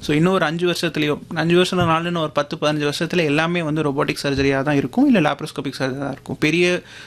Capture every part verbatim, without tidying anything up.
So இன்னும் ஒரு அஞ்சு வருஷத்துலையோ அஞ்சு வருஷம் நாலுன்னு ஒரு பத்து பதினஞ்சு வருஷத்துல எல்லாமே வந்து ரோபோட்டிக் சர்ஜரியாக தான் இருக்கும், இல்லை லாப்ரோஸ்கோபிக் சர்ஜரியாக தான் இருக்கும். பெரிய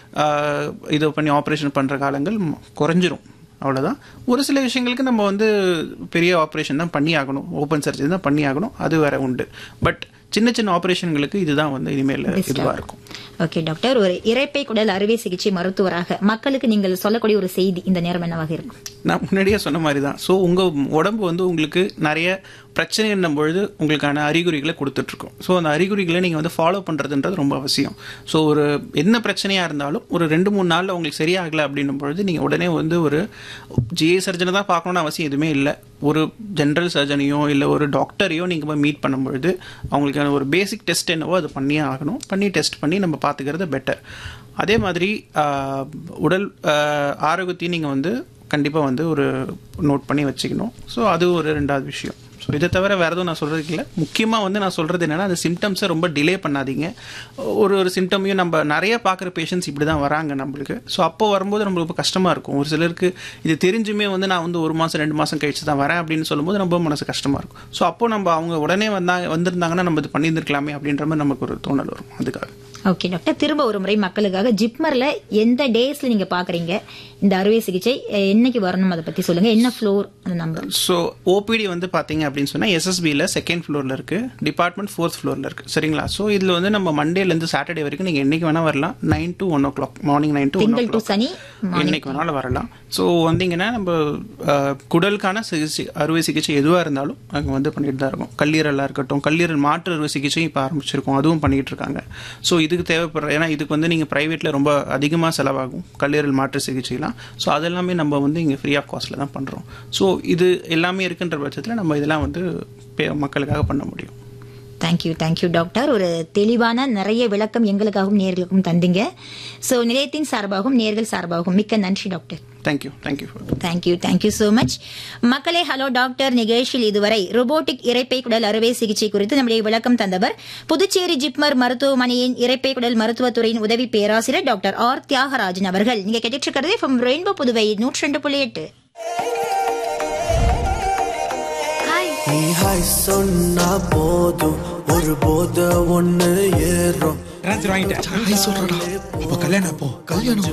இதை பண்ணி ஆப்ரேஷன் பண்ணுற காலங்கள் குறைஞ்சிரும், அவ்வளோதான். ஒரு சில விஷயங்களுக்கு நம்ம வந்து பெரிய ஆப்ரேஷன் தான் பண்ணி ஆகணும், ஓப்பன் சர்ஜரி தான் பண்ணி ஆகணும், அது வேற உண்டு. பட் சின்ன சின்ன ஆப்ரேஷன்களுக்கு இதுதான் வந்து இனிமேல் இதுவாக இருக்கும். ஓகே டாக்டர், ஒரு இரைப்பை குடல் அறுவை சிகிச்சை மருத்துவராக மக்களுக்கு நீங்கள் சொல்லக்கூடிய ஒரு செய்தி இந்த நேரம் என்னவாக இருக்கும்? நான் முன்னாடியே சொன்ன மாதிரி தான். ஸோ உங்கள் உடம்பு வந்து உங்களுக்கு நிறைய பிரச்சனை என்னும் பொழுது உங்களுக்கான அறிகுறிகளை கொடுத்துட்ருக்கோம். ஸோ அந்த அறிகுறிகளை நீங்கள் வந்து ஃபாலோ பண்ணுறதுன்றது ரொம்ப அவசியம். ஸோ ஒரு என்ன பிரச்சனையாக இருந்தாலும் ஒரு ரெண்டு மூணு நாளில் உங்களுக்கு சரியாகலை அப்படின்னும் பொழுது நீங்கள் உடனே வந்து ஒரு ஜிஏ சர்ஜனை தான் பார்க்கணுன்னு அவசியம் எதுவுமே இல்லை. ஒரு ஜென்ரல் சர்ஜனையோ இல்லை ஒரு டாக்டரையோ நீங்கள் போய் மீட் பண்ணும்பொழுது அவங்களுக்கான ஒரு பேசிக் டெஸ்ட் என்னவோ அது பண்ணியே ஆகணும். பண்ணி டெஸ்ட் பண்ணி நம்ம பார்த்துக்கிறது பெட்டர். அதே மாதிரி உடல் ஆரோக்கியத்தையும் நீங்கள் வந்து கண்டிப்பாக வந்து ஒரு நோட் பண்ணி வச்சுக்கணும். ஸோ அது ஒரு ரெண்டாவது விஷயம். ஸோ இதை தவிர வேறு எதுவும் நான் சொல்கிறதுக்கு இல்லை. முக்கியமாக வந்து நான் சொல்கிறது என்னென்னா, அந்த சிம்டம்ஸை ரொம்ப டிலே பண்ணாதீங்க. ஒரு ஒரு சிம்டமையும் நம்ம நிறைய பார்க்குற பேஷண்ட்ஸ் இப்படி தான் வராங்க நம்மளுக்கு. ஸோ அப்போ வரும்போது நம்மளுக்கு ரொம்ப கஷ்டமாக இருக்கும். ஒரு சிலருக்கு இது தெரிஞ்சுமே வந்து நான் வந்து ஒரு மாதம் ரெண்டு மாதம் கழிச்சு தான் வரேன் அப்படின்னு சொல்லும்போது ரொம்ப மனசு கஷ்டமாக இருக்கும். ஸோ அப்போ நம்ம அவங்க உடனே வந்தாங்க வந்திருந்தாங்கன்னா நம்ம இது பண்ணியிருந்துருக்கலாமே அப்படின்ற மாதிரி நமக்கு ஒரு தோணல் வரும். அதுக்காக ஓகே டாக்டர், திரும்ப ஒரு முறை மக்களுக்காக ஜிப்மர்ல எந்த டேஸ்ல நீங்க பாக்குறீங்க இந்த அறுவை சிகிச்சை, என்னைக்கு வரணும் அதை பத்தி சொல்லுங்க, என்ன ஃப்ளோர் அந்த நம்பர்? ஸோ ஓபிடி வந்து பாத்தீங்க அப்படின்னு சொன்னா எஸ்எஸ்பியில் செகண்ட் ஃப்ளோர்ல இருக்கு, டிபார்ட்மெண்ட் ஃபோர்த் ஃப்ளோர்ல இருக்கு. சரிங்களா? ஸோ இதுல வந்து நம்ம மண்டேல இருந்து சாட்டர்டே வரைக்கும் நீங்க என்னைக்கு வேணா வரலாம். Nine to one O clock morning nine to one O clock சனி என்னைக்கு வேணாலும் வரலாம். ஸோ வந்தீங்கன்னா நம்ம குடலுக்கான சிகிச்சை அறுவை சிகிச்சை எதுவாக இருந்தாலும் அங்கே வந்து பண்ணிட்டு தான் இருக்கும். கல்லீரலாக இருக்கட்டும், கல்லீரல் மாற்று அறுவை சிகிச்சையும் இப்போ ஆரம்பிச்சிருக்கோம், அதுவும் பண்ணிட்டு இருக்காங்க. ஸோ இதுக்கு தேவைப்படுற, ஏன்னா இதுக்கு வந்து நீங்கள் ப்ரைவேட்டில் ரொம்ப அதிகமாக செலவாகும் கல்லீரல் மாற்று சிகிச்சைலாம். ஸோ அதெல்லாமே நம்ம வந்து இங்கே ஃப்ரீ ஆஃப் காஸ்ட்டில் தான் பண்ணுறோம். ஸோ இது எல்லாமே இருக்குன்ற பட்சத்தில் நம்ம இதெல்லாம் வந்து மக்களுக்காக பண்ண முடியும். தேங்க்யூ தேங்க்யூ டாக்டர், ஒரு தெளிவான நிறைய விளக்கம் எங்களுக்காகவும் நேர்களுக்கும் தந்தீங்க. ஸோ நிலையத்தின் சார்பாகவும் நேர்கள் சார்பாகவும் மிக்க நன்றி doctor. Thank you thank you thank you thank you so much. மக்களே, ஹலோ டாக்டர் நிகழ்ச்சியில் இதுவரை ரோபோட்டிக் இரைப்பை குடல் அறுவை சிகிச்சை குறித்து நம்முடைய விளக்கம் தந்தவர் புதுச்சேரி ஜிப்மர் மருத்துவமனையின் இரைப்பை குடல் மருத்துவத்துறையின் உதவி பேராசிரியர் டாக்டர் ஆர் தியாகராஜன் அவர்கள். நீங்க கேட்டுட்டு இருக்கிறது ஃப்ரம் ரெயின்போ புதுவை நூற்றி ரெண்டு புள்ளி எட்டு. நீ ஹாய் சொன்னா போதும் ஒரு போத ஒண்ணு ஏறும். ட்ரான்ஸ்ஃபர் வாங்கிட்டேன். ஹாய் சொல்றடா. அப்ப கல்யாணம் அப்போ கல்யாணம்